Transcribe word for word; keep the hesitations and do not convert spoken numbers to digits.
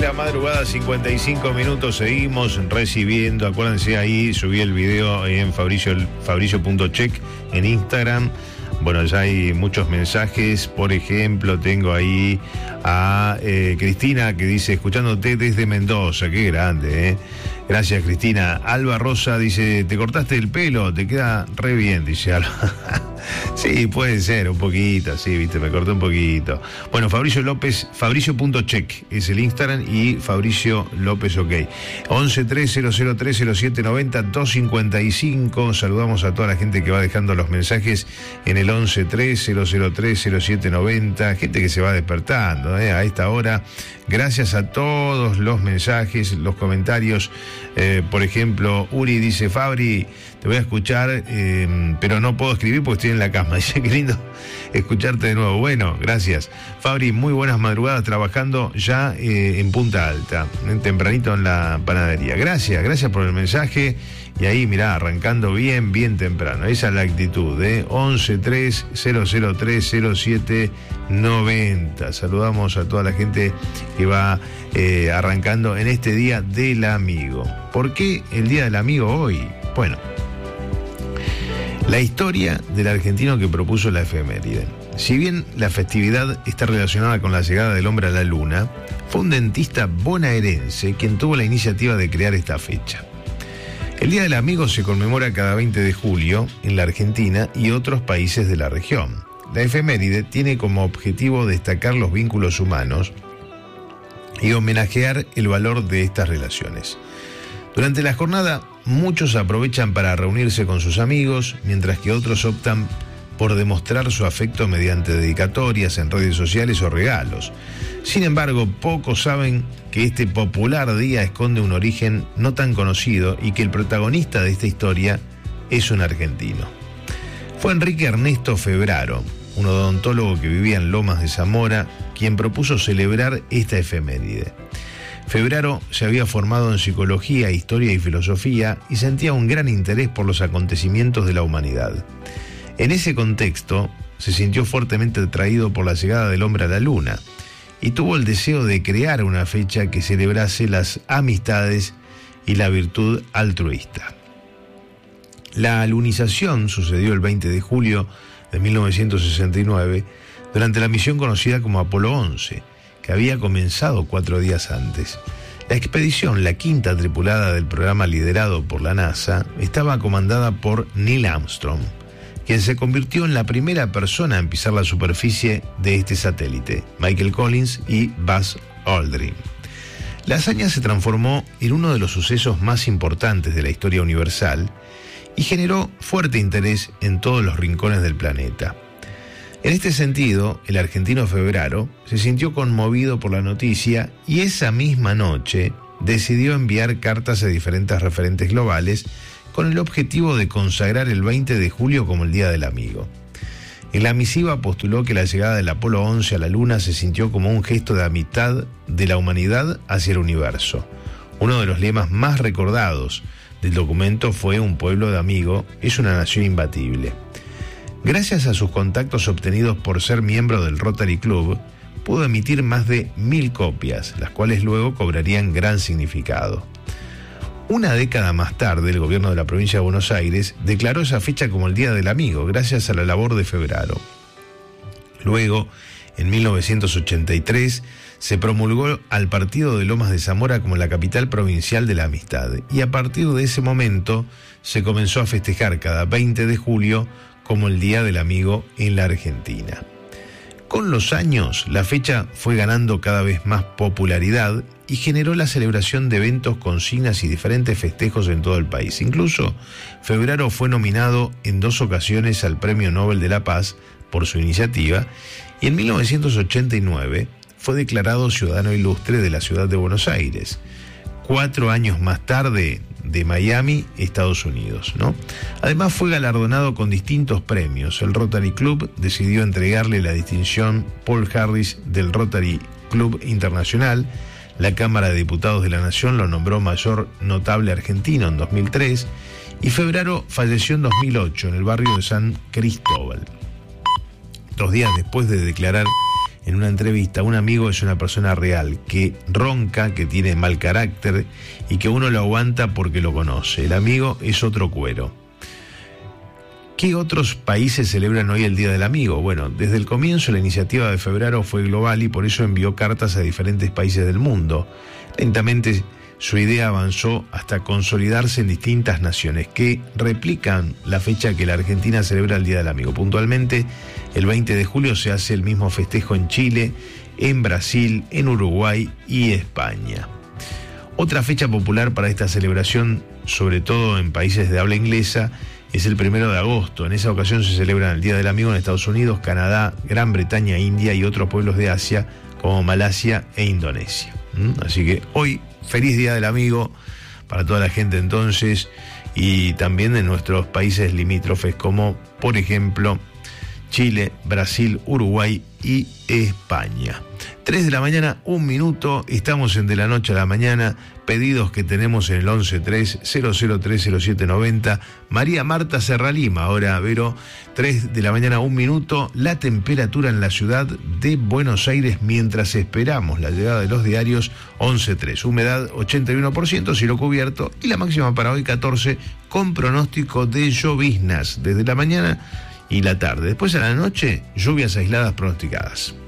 la madrugada, cincuenta y cinco minutos, seguimos recibiendo. Acuérdense, ahí subí el video en Fabricio, Fabricio punto check en Instagram. Bueno, ya hay muchos mensajes. Por ejemplo, tengo ahí a eh, Cristina, que dice, escuchándote desde Mendoza. Qué grande, ¿eh? Gracias, Cristina. Alba Rosa dice, te cortaste el pelo, te queda re bien, dice Alba. Sí, puede ser, un poquito, sí, viste, me corté un poquito. Bueno, Fabricio López, Fabricio punto check es el Instagram y Fabricio López OK. once tres cero cero tres cero siete noventa dos cincuenta y cinco. Saludamos a toda la gente que va dejando los mensajes en el once tres cero cero tres cero siete noventa. Gente que se va despertando, ¿eh? A esta hora. Gracias a todos los mensajes, los comentarios. Eh, por ejemplo, Uri dice, Fabri, te voy a escuchar, eh, pero no puedo escribir porque estoy en la cama. Dice, qué lindo escucharte de nuevo. Bueno, gracias. Fabri, muy buenas madrugadas trabajando ya eh, en Punta Alta, eh, tempranito en la panadería. Gracias, gracias por el mensaje. Y ahí, mirá, arrancando bien, bien temprano. Esa es la actitud, ¿eh? once tres cero cero tres cero siete noventa. Saludamos a toda la gente que va eh, arrancando en este Día del Amigo. ¿Por qué el Día del Amigo hoy? Bueno, la historia del argentino que propuso la efeméride. Si bien la festividad está relacionada con la llegada del hombre a la luna, fue un dentista bonaerense quien tuvo la iniciativa de crear esta fecha. El Día del Amigo se conmemora cada veinte de julio en la Argentina y otros países de la región. La efeméride tiene como objetivo destacar los vínculos humanos y homenajear el valor de estas relaciones. Durante la jornada, muchos aprovechan para reunirse con sus amigos, mientras que otros optan por demostrar su afecto mediante dedicatorias en redes sociales o regalos. Sin embargo, pocos saben que este popular día esconde un origen no tan conocido y que el protagonista de esta historia es un argentino. Fue Enrique Ernesto Febraro, un odontólogo que vivía en Lomas de Zamora, quien propuso celebrar esta efeméride. Febraro se había formado en psicología, historia y filosofía y sentía un gran interés por los acontecimientos de la humanidad. En ese contexto, se sintió fuertemente atraído por la llegada del hombre a la luna y tuvo el deseo de crear una fecha que celebrase las amistades y la virtud altruista. La alunización sucedió el veinte de julio de mil novecientos sesenta y nueve durante la misión conocida como Apolo once, que había comenzado cuatro días antes. La expedición, la quinta tripulada del programa liderado por la NASA, estaba comandada por Neil Armstrong, quien se convirtió en la primera persona en pisar la superficie de este satélite, Michael Collins y Buzz Aldrin. La hazaña se transformó en uno de los sucesos más importantes de la historia universal y generó fuerte interés en todos los rincones del planeta. En este sentido, el argentino Febraro se sintió conmovido por la noticia y esa misma noche decidió enviar cartas a diferentes referentes globales con el objetivo de consagrar el veinte de julio como el Día del Amigo. En la misiva postuló que la llegada del Apolo once a la Luna se sintió como un gesto de amistad de la humanidad hacia el universo. Uno de los lemas más recordados del documento fue «Un pueblo de amigo es una nación imbatible». Gracias a sus contactos obtenidos por ser miembro del Rotary Club, pudo emitir más de mil copias, las cuales luego cobrarían gran significado. Una década más tarde, el gobierno de la provincia de Buenos Aires declaró esa fecha como el Día del Amigo, gracias a la labor de Febraro. Luego, en mil novecientos ochenta y tres, se promulgó al partido de Lomas de Zamora como la capital provincial de la amistad, y a partir de ese momento se comenzó a festejar cada veinte de julio como el Día del Amigo en la Argentina. Con los años, la fecha fue ganando cada vez más popularidad y generó la celebración de eventos, consignas y diferentes festejos en todo el país. Incluso, Febraro fue nominado en dos ocasiones al Premio Nobel de la Paz por su iniciativa y en mil novecientos ochenta y nueve fue declarado ciudadano ilustre de la ciudad de Buenos Aires. Cuatro años más tarde, de Miami, Estados Unidos, ¿no? Además fue galardonado con distintos premios. El Rotary Club decidió entregarle la distinción Paul Harris del Rotary Club Internacional. La Cámara de Diputados de la Nación lo nombró mayor notable argentino en dos mil tres y Febraro falleció en dos mil ocho en el barrio de San Cristóbal. Dos días después de declarar en una entrevista, un amigo es una persona real, que ronca, que tiene mal carácter y que uno lo aguanta porque lo conoce. El amigo es otro cuero. ¿Qué otros países celebran hoy el Día del Amigo? Bueno, desde el comienzo la iniciativa de febrero fue global y por eso envió cartas a diferentes países del mundo. Lentamente su idea avanzó hasta consolidarse en distintas naciones que replican la fecha que la Argentina celebra el Día del Amigo. Puntualmente, el veinte de julio se hace el mismo festejo en Chile, en Brasil, en Uruguay y España. Otra fecha popular para esta celebración, sobre todo en países de habla inglesa, es el primero de agosto. En esa ocasión se celebra el Día del Amigo en Estados Unidos, Canadá, Gran Bretaña, India y otros pueblos de Asia como Malasia e Indonesia. Así que hoy, feliz Día del Amigo para toda la gente entonces, y también en nuestros países limítrofes como, por ejemplo, Chile, Brasil, Uruguay y España. tres de la mañana, un minuto, estamos en De la Noche a la Mañana, pedidos que tenemos en el once tres cero cero tres cero siete noventa. María Marta Serralima, ahora, Vero, tres de la mañana, un minuto, la temperatura en la ciudad de Buenos Aires mientras esperamos la llegada de los diarios, once tres, humedad ochenta y uno por ciento, cielo cubierto, y la máxima para hoy catorce, con pronóstico de lloviznas desde la mañana y la tarde. Después a la noche, lluvias aisladas pronosticadas.